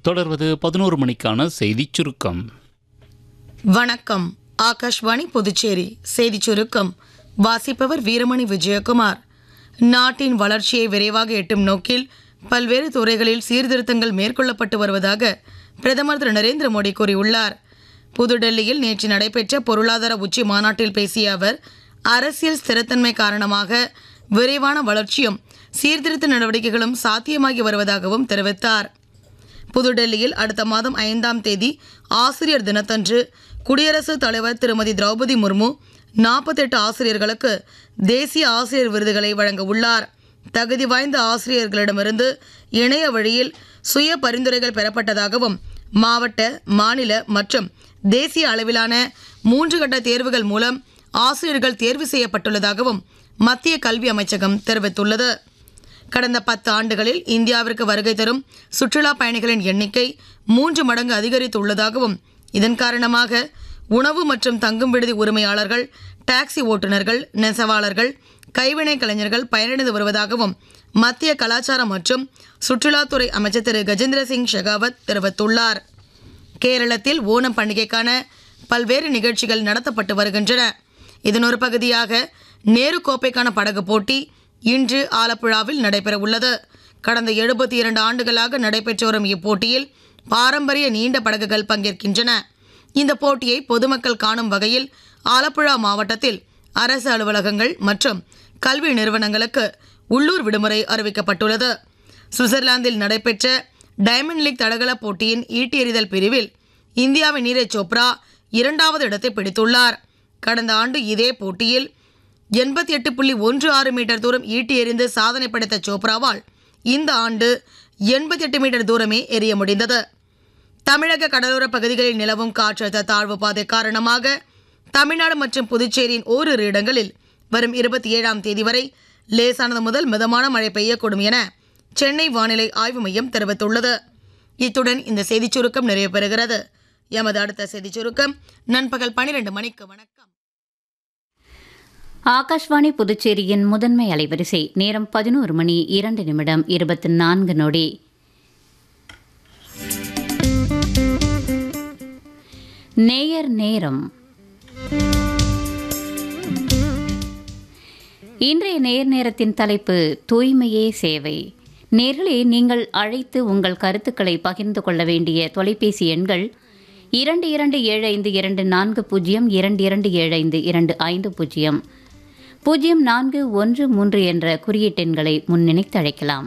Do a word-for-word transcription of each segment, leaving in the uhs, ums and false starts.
தொடர்வது பதினோரு மணிக்கான செய்திச் சுருக்கம். வணக்கம். ஆகாஷ்வாணி புதுச்சேரி செய்திச் சுருக்கம் வாசிப்பவர் வீரமணி விஜயகுமார். நாட்டின் வளர்ச்சியை விரைவாக எட்டும் நோக்கில் பல்வேறு துறைகளில் சீர்திருத்தங்கள் மேற்கொள்ளப்பட்டு வருவதாக பிரதமர் திரு நரேந்திர மோடி கூறியுள்ளார். புதுடெல்லியில் நேற்று நடைபெற்ற பொருளாதார உச்சி மாநாட்டில் பேசிய அவர், அரசியல் ஸ்திரத்தன்மை காரணமாக விரைவான வளர்ச்சியும் சீர்திருத்த நடவடிக்கைகளும் சாத்தியமாகி வருவதாகவும் தெரிவித்தார். புதுடெல்லியில் அடுத்த மாதம் ஐந்தாம் தேதி ஆசிரியர் தினத்தன்று குடியரசுத் தலைவர் திருமதி திரௌபதி முர்மு நாற்பத்தெட்டு ஆசிரியர்களுக்கு தேசிய ஆசிரியர் விருதுகளை வழங்க உள்ளார். தகுதி வாய்ந்த ஆசிரியர்களிடமிருந்து இணைய வழியில் சுய பரிந்துரைகள் பெறப்பட்டதாகவும், மாவட்ட, மாநில மற்றும் தேசிய அளவிலான மூன்று கட்ட தேர்வுகள் மூலம் ஆசிரியர்கள் தேர்வு செய்யப்பட்டுள்ளதாகவும் மத்திய கல்வி அமைச்சகம் தெரிவித்துள்ளது. கடந்த பத்து ஆண்டுகளில் இந்தியாவிற்கு வருகை தரும் சுற்றுலா பயணிகளின் எண்ணிக்கை மூன்று மடங்கு அதிகரித்துள்ளதாகவும், இதன் காரணமாக உணவு மற்றும் தங்கும் விடுதி உரிமையாளர்கள், டாக்ஸி ஓட்டுநர்கள், நெசவாளர்கள், கைவினை கலைஞர்கள் பயனடைந்து வருவதாகவும் மத்திய கலாச்சாரம் மற்றும் சுற்றுலாத்துறை அமைச்சர் திரு கஜேந்திர சிங் ஷெகாவத் தெரிவித்துள்ளார். கேரளத்தில் ஓணம் பண்டிகைக்கான பல்வேறு நிகழ்ச்சிகள் நடத்தப்பட்டு வருகின்றன. இதன் ஒரு பகுதியாக நேரு கோப்பைக்கான படகு போட்டி இன்று ஆலப்புழாவில் நடைபெற உள்ளது. கடந்த எழுபத்தி இரண்டு ஆண்டுகளாக நடைபெற்று வரும் இப்போட்டியில் பாரம்பரிய நீண்ட படகுகள் பங்கேற்கின்றன. இந்த போட்டியை பொதுமக்கள் காணும் வகையில் ஆலப்புழா மாவட்டத்தில் அரசு அலுவலகங்கள் மற்றும் கல்வி நிறுவனங்களுக்கு உள்ளூர் விடுமுறை அறிவிக்கப்பட்டுள்ளது. சுவிட்சர்லாந்தில் நடைபெற்ற டைமண்ட் லீக் தடகள போட்டியின் ஈட்டி எறிதல் பிரிவில் இந்தியாவின் நீரஜ் சோப்ரா இரண்டாவது இடத்தை பிடித்துள்ளார். கடந்த ஆண்டு இதே போட்டியில் எண்பத்தி எட்டு புள்ளி ஒன்று ஆறு மீட்டர் தூரம் ஈட்டி எறிந்து சாதனை படைத்த சோப்ராவால் இந்த ஆண்டு எண்பத்தி எட்டு மீட்டர் தூரமே எறிய முடிந்தது. தமிழக கடலோர பகுதிகளில் நிலவும் காற்றழுத்த தாழ்வு பாதை காரணமாக தமிழ்நாடு மற்றும் புதுச்சேரியின் ஓரிரு இடங்களில் வரும் இருபத்தி ஏழாம் தேதி வரை லேசானது முதல் மிதமான மழை பெய்யக்கூடும் என சென்னை வானிலை ஆய்வு மையம் தெரிவித்துள்ளது. இத்துடன் இந்த செய்திச் சுருக்கம் நிறைவு பெறுகிறது. எமது அடுத்த செய்திச் சுருக்கம் நண்பகல் பனிரெண்டு மணிக்கு. வணக்கம். ஆகாஷ்வாணி புதுச்சேரியின் முதன்மை அலைவரிசை நேரம் பதினோரு மணி இரண்டு நிமிடம் இருபத்தி நான்கு நொடி. நேயர் நேரம். இன்றைய நேர் நேரத்தின் தலைப்பு தூய்மையே சேவை. நேர்களே, நீங்கள் அழைத்து உங்கள் கருத்துக்களை பகிர்ந்து கொள்ள வேண்டிய தொலைபேசி எண்கள் இரண்டு இரண்டு ஏழு ஐந்து இரண்டு நான்கு பூஜ்ஜியம், இரண்டு இரண்டு ஏழு ஐந்து இரண்டு ஐந்து பூஜ்ஜியம், பூஜ்ஜியம் நான்கு ஒன்று மூன்று என்ற குறியீட்டெண்களை முன்னிணைத்து அழைக்கலாம்.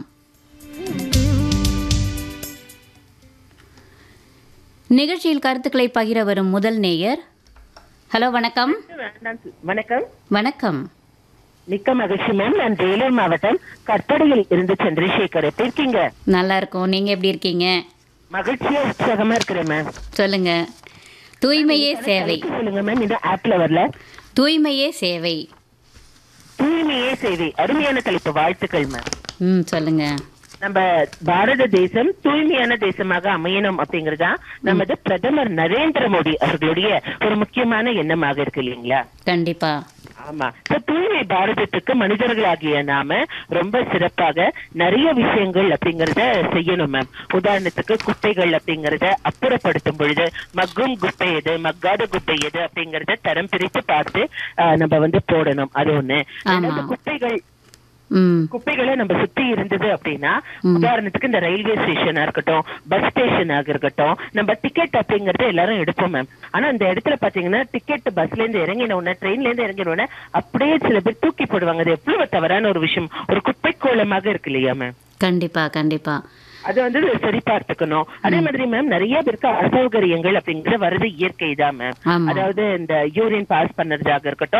நிகழ்ச்சியில் கருத்துக்களை பகிர வரும் முதல் நேயர். ஹலோ, வணக்கம். வணக்கம். வணக்கம். மிக்க மகிழ்ச்சி மேம். நான் வேலூர் மாவட்டம் கற்படையில் இருந்து சந்திரசேகர். எப்படி இருக்கீங்க? நல்லா இருக்கும். நீங்க எப்படி இருக்கீங்க? மகிழ்ச்சியா உற்சாகமா இருக்கிறேன் மேம். சொல்லுங்க. தூய்மையே சேவை. சொல்லுங்க மேம். இந்த ஆப்ல வரல. தூய்மையே சேவை. தூய்மையே சேவை. அருமையான தலைப்பு. வாழ்த்துக்கள் மேம். ம் சொல்லுங்க. நம்ம பாரத தேசம் தூய்மையான தேசமாக அமையணும் அப்படிங்கறதா நமது பிரதமர் நரேந்திர மோடி அவர்களுடைய ஒரு முக்கியமான எண்ணமாக இருக்கு இல்லைங்களா? கண்டிப்பா. ஆமா. தூய்மை பாரதத்துக்கு மனிதர்களாகிய நாம ரொம்ப சிறப்பாக நிறைய விஷயங்கள் அப்படிங்கறத செய்யணும் மேம். உதாரணத்துக்கு குப்பைகள் அப்படிங்கறத அப்புறப்படுத்தும் பொழுது மக்கும் குப்பை எது, மக்காத குப்பை எது அப்படிங்கறத தரம் பிரித்து பார்த்து நம்ம வந்து போடணும். அது ஒண்ணு. குப்பைகள் குப்பைகளை நம்ம சுத்தி இருந்தது அப்படின்னா, உதாரணத்துக்கு இந்த ரயில்வே ஸ்டேஷனா இருக்கட்டும், பஸ் ஸ்டேஷனாக இருக்கட்டும், நம்ம டிக்கெட் அப்படிங்கறத எல்லாரும் எடுப்போம் மேம். ஆனா இந்த இடத்துல பாத்தீங்கன்னா டிக்கெட் பஸ்ல இருந்து இறங்கின உடனே, ட்ரெயின்ல இருந்து இறங்கின உடனே அப்படியே சில பேர் தூக்கி போடுவாங்க. அது எவ்வளவு தவறான ஒரு விஷயம். ஒரு குப்பை கோலமாக இருக்கு இல்லையா மேம்? கண்டிப்பா கண்டிப்பா. அது வந்து சரி பார்த்துக்கணும். அதே மாதிரி மேம் நிறைய பேருக்கு அசௌகரியங்கள் அப்படிங்கறது வருது இயற்கை தான் மேம். அதாவது இந்த யூரின் பாஸ் பண்ணறதாக இருக்கட்டும்,